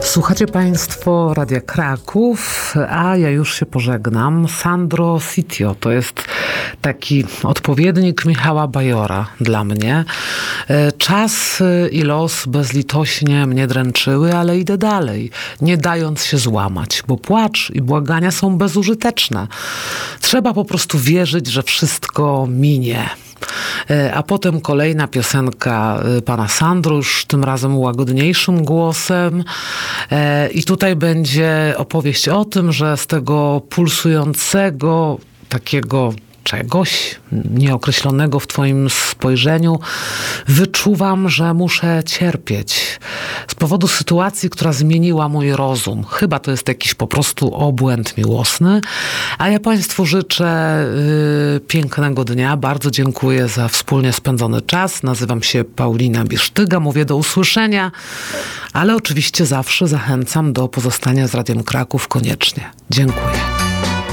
Słuchacie Państwo Radia Kraków, a ja już się pożegnam. Sandro Sitio to jest taki odpowiednik Michała Bajora dla mnie. Czas i los bezlitośnie mnie dręczyły, ale idę dalej, nie dając się złamać, bo płacz i błagania są bezużyteczne. Trzeba po prostu wierzyć, że wszystko minie. A potem kolejna piosenka pana Sandro, już tym razem łagodniejszym głosem. I tutaj będzie opowieść o tym, że z tego pulsującego takiego czegoś nieokreślonego w twoim spojrzeniu wyczuwam, że muszę cierpieć z powodu sytuacji, która zmieniła mój rozum. Chyba to jest jakiś po prostu obłęd miłosny. A ja Państwu życzę pięknego dnia. Bardzo dziękuję za wspólnie spędzony czas. Nazywam się Paulina Bisztyga. Mówię do usłyszenia, ale oczywiście zawsze zachęcam do pozostania z Radiem Kraków koniecznie. Dziękuję.